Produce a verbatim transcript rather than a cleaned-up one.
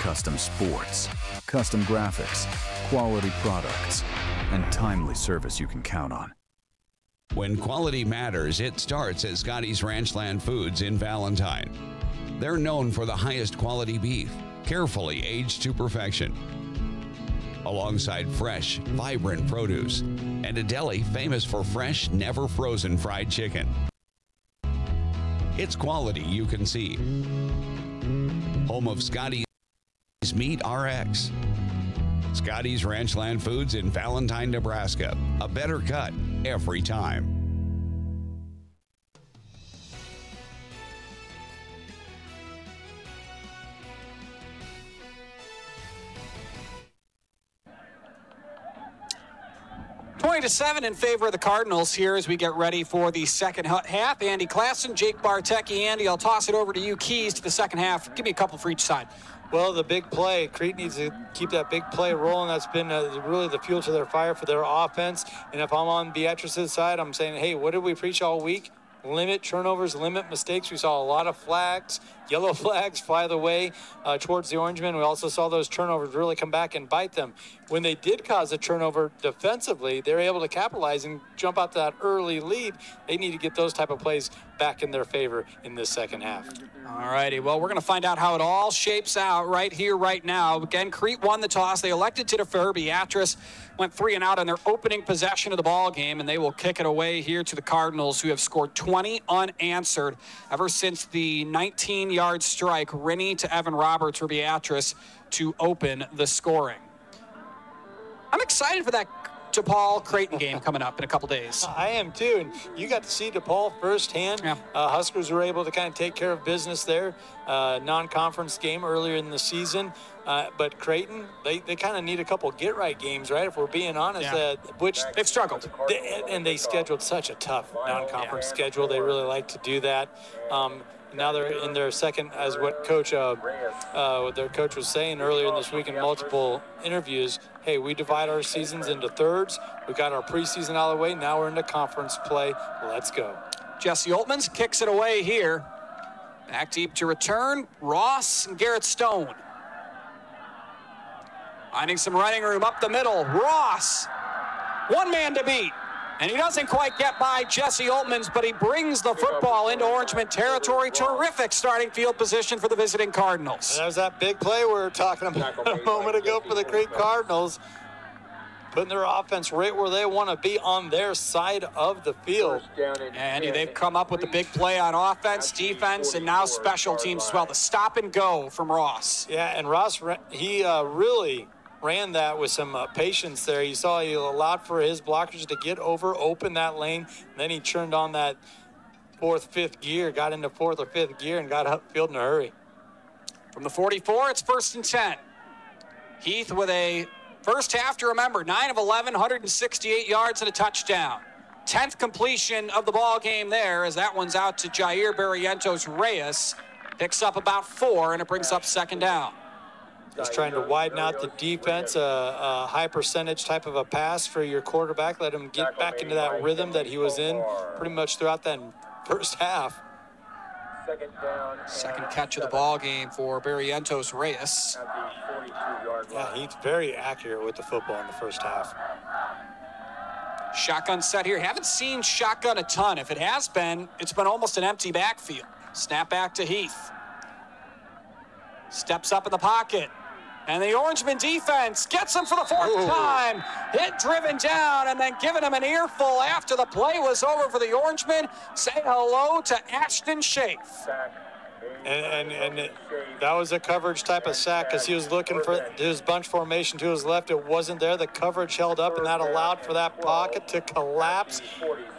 custom sports, custom graphics, quality products, and timely service you can count on. When quality matters, it starts at Scotty's Ranchland Foods in Valentine. They're known for the highest quality beef, carefully aged to perfection, alongside fresh, vibrant produce, and a deli famous for fresh, never frozen fried chicken. It's quality you can see. Home of Scotty's Meat R X. Scotty's Ranchland Foods in Valentine, Nebraska. A better cut every time. twenty to seven in favor of the Cardinals here as we get ready for the second half. Andy Klassen, Jake Bartecki. Andy, I'll toss it over to you. Keys to the second half. Give me a couple for each side. Well, the big play. Crete needs to keep that big play rolling. That's been uh, really the fuel to their fire for their offense. And if I'm on Beatrice's side, I'm saying, hey, what did we preach all week? Limit turnovers, limit mistakes. We saw a lot of flags, yellow flags fly the way uh, towards the Orangemen. We also saw those turnovers really come back and bite them. When they did cause a turnover defensively, they were able to capitalize and jump out to that early lead. They need to get those type of plays back in their favor in this second half. All righty. Well, we're going to find out how it all shapes out right here, right now. Again, Crete won the toss. They elected to defer. Beatrice went three and out on their opening possession of the ball game, and they will kick it away here to the Cardinals, who have scored twenty unanswered ever since the nineteen-yard strike, Rennie to Evan Roberts for Beatrice to open the scoring. I'm excited for that DePaul Creighton game coming up in a couple days. I am too, and you got to see DePaul firsthand. Yeah. Uh, Huskers were able to kind of take care of business there. Uh, non-conference game earlier in the season, uh, but Creighton, they, they kind of need a couple get-right games, right? If we're being honest, Yeah. uh, which They've struggled. they, and they scheduled such a tough non-conference Yeah. schedule. They really like to do that. Um, Now they're in their second, as what coach, uh, uh, what their coach was saying earlier in this week in multiple interviews. Hey, we divide our seasons into thirds. We got our preseason out of the way. Now we're into conference play. Let's go. Jesse Oltmans kicks it away here. Back deep to return. Ross and Garrett Stone. Finding some running room up the middle. Ross, one man to beat. And he doesn't quite get by Jesse Oltmans, but he brings the football into Orangeman territory. Terrific starting field position for the visiting Cardinals. And there's that big play we were talking about a moment ago for the Crete Cardinals. Putting their offense right where they want to be on their side of the field. And they've come up with a big play on offense, defense, and now special teams as well. The stop and go from Ross. Yeah, and Ross, he uh, really ran that with some uh, patience there. You saw he allowed for his blockers to get over, open that lane, and then he turned on that fourth, fifth gear, got into fourth or fifth gear, and got upfield in a hurry. From the forty-four, it's first and ten. Heath with a first half to remember, nine of eleven, one hundred sixty-eight yards and a touchdown. tenth completion of the ball game there, as that one's out to Jair Barrientos Reyes. Picks up about four, and it brings up second down. Just trying to widen out the defense, a, a high percentage type of a pass for your quarterback. Let him get back into that rhythm that he was in pretty much throughout that first half. Second catch of the ball game for Barrientos Reyes. Yeah, he's very accurate with the football in the first half. Shotgun set here. Haven't seen shotgun a ton. If it has been, it's been almost an empty backfield. Snap back to Heath. Steps up in the pocket. And the Orangeman defense gets him for the fourth Ooh. time. Hit driven down and then giving him an earful after the play was over for the Orangemen. Say hello to Ashton Schaaf. And, and, and it, that was a coverage type of sack because he was looking for his bunch formation to his left. It wasn't there. The coverage held up, and that allowed for that pocket to collapse